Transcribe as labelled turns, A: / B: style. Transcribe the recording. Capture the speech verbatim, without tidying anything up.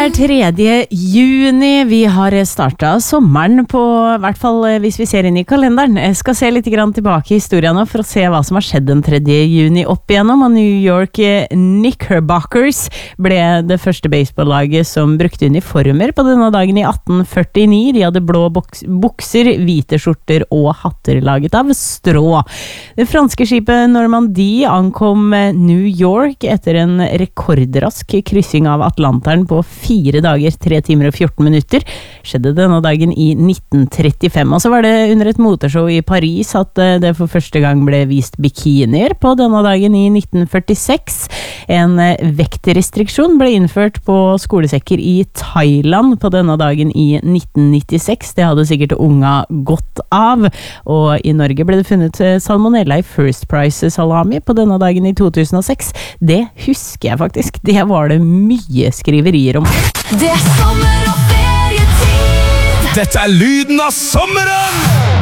A: Det er tredje juni, vi har startet sommeren på, i hvert fall hvis vi ser inn i kalenderen. Jeg skal se litt grann tilbake i historien nå for å se hva som har skjedd den tredje juni opp igjennom. Og New York Knickerbockers ble det første baseballaget som brukte uniformer på denne dagen i atten førtini. De hadde blå bukser, hvite skjorter og hatter laget av strå. Det franske skipet Normandie ankom New York etter en rekordrask kryssing av Atlanteren på fire dager, tre timer og fjorten minutter. Skjedde denne dagen i nitten trettifem. Og så var det under et motorshow i Paris at det for første gang ble vist bikinier på denne dagen i nitten førtiseks. En vektrestriksjon ble innført på skolesekker i Thailand på denne dagen i nitten nittiseks. Det hadde sikkert unga godt av. Og i Norge ble det funnet salmonella i First Price salami på denne dagen i to tusen og seks. Det husker jeg faktisk. Det var det mye skriverier om.
B: Det er sommer og ferietid.
C: Dette er lyden av sommeren!